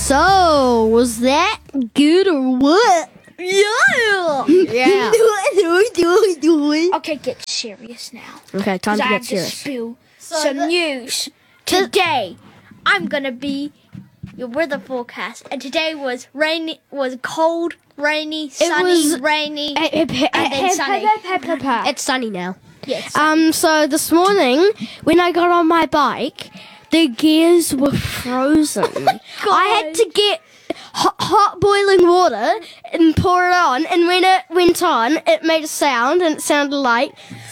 So, was that good or what? Yeah. Yeah. Okay, get serious now. Okay, time Because to I get have to serious. spill some news. Today, I'm gonna be your weather forecast, and today was rainy, was cold, rainy, sunny, was- rainy, and then sunny. It's sunny now. Yes. So this morning, when I got on my bike, the gears were frozen. I had to get hot boiling water and pour it on, and when it went on, it made a sound, and it sounded like...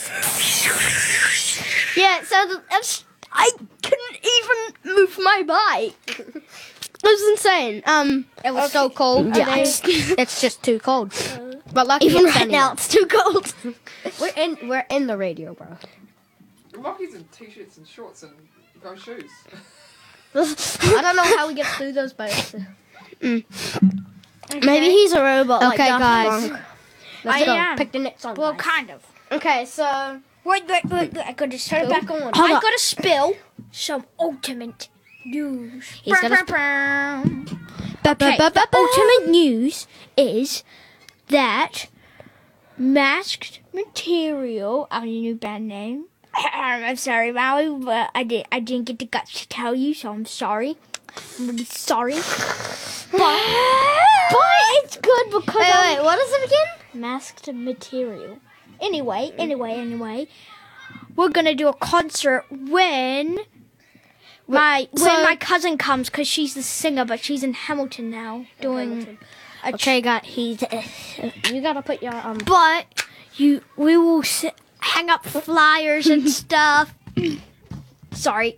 Yeah, it sounded... I couldn't even move my bike. It was insane. It was so cold. Yeah, it's just too cold. But lucky Even it's right sunny now, it's too cold. We're in the radio, bro. Rocky's in t-shirts and shorts and go shoes. I don't know how we get through those boats. Maybe he's a robot. Okay, guys. Let's go. am. Pick the next song. Well, guys. kind of. Okay, so Wait. I gotta spill. it back on. I gotta spill some ultimate news. He's gonna Okay, the ultimate news is that Masked Material, our new band name. I'm sorry, Maui, but I didn't get the guts to tell you, so I'm sorry. I'm really sorry. But it's good because Wait, what is it again? Masked Material. Anyway, we're gonna do a concert when my cousin comes, because she's the singer, but she's in Hamilton now doing. Okay, you gotta put your But we will hang up flyers and stuff. Sorry.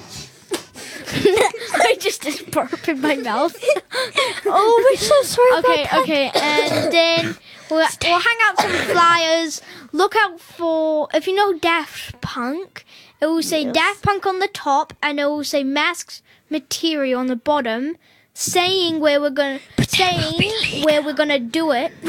I just did burp in my mouth. Oh, we're so sorry. Okay, and then we'll hang out some flyers. Look out for, if you know Daft Punk, it will say Daft Punk on the top, and it will say Masked Material on the bottom, saying where we're gonna do it,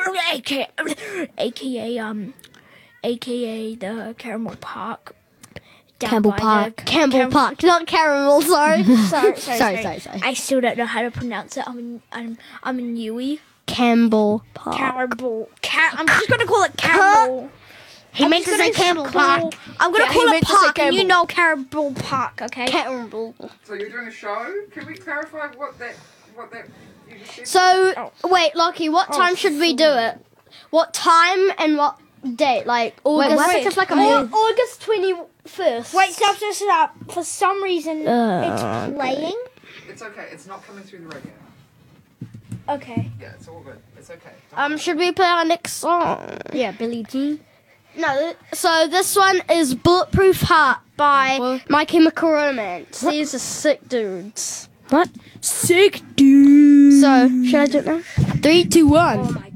aka the Caramel Park. Campbell Park, not caramel. Sorry. Sorry. I still don't know how to pronounce it. I'm in Yui. Campbell Park. I'm just gonna call it Campbell. He meant to say Campbell Park. I'm gonna call it Park, and you know Campbell Park, okay? Campbell. So you're doing a show? Can we clarify what that you just said? So wait, Lockie, what time should we do it? What time and what date? Like August. wait. Just like a August 21st. Wait, stop. For some reason, it's playing. It's okay. It's not coming through the radio. Okay. Yeah, it's all good. It's okay. Should we play our next song? Yeah, Billie Jean. No, so this one is Bulletproof Heart by My Chemical Romance. These are sick dudes. What? Sick dudes. So, should I do it now? 3, 2, 1. Oh my